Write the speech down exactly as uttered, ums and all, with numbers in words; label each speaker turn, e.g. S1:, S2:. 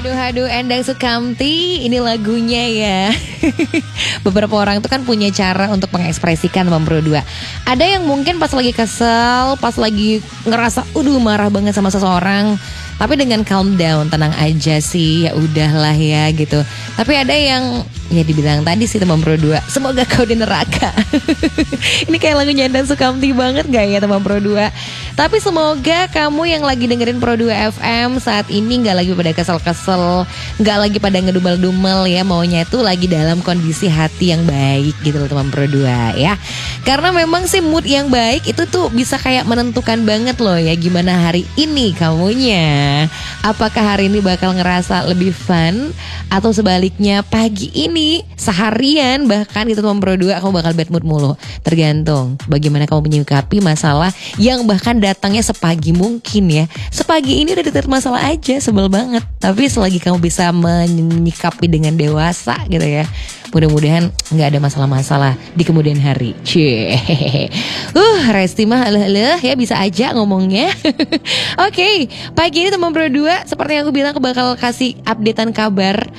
S1: Haduh, haduh, Endang Sukamti, ini lagunya ya. Beberapa orang itu kan punya cara untuk mengekspresikan Teman Pro dua. Ada yang mungkin pas lagi kesel, pas lagi ngerasa, udah marah banget sama seseorang, tapi dengan calm down, tenang aja sih, ya udahlah ya gitu. Tapi ada yang ya dibilang tadi sih Teman Pro dua, semoga kau di neraka. Ini kayak lagunya Endang Sukamti banget gak ya Teman Pro dua? Tapi semoga kamu yang lagi dengerin Pro dua F M saat ini gak lagi pada kesel-kesel, gak lagi pada ngedumel-dumel ya, maunya itu lagi dalam kondisi hati yang baik gitu loh Teman Pro dua ya. Karena memang sih mood yang baik itu tuh bisa kayak menentukan banget loh ya gimana hari ini kamunya. Apakah hari ini bakal ngerasa lebih fun, atau sebaliknya pagi ini seharian bahkan gitu Teman Pro dua kamu bakal bad mood mulu. Tergantung bagaimana kamu menyikapi masalah yang bahkan datangnya sepagi mungkin ya. Sepagi ini udah deket masalah aja, sebel banget. Tapi selagi kamu bisa menyikapi dengan dewasa gitu ya, mudah-mudahan gak ada masalah-masalah di kemudian hari. Cie. Uh, Resti mah aleh-aleh ya, bisa aja ngomongnya. Oke, okay, pagi ini Teman Pro dua seperti yang aku bilang, aku bakal kasih updatean kabar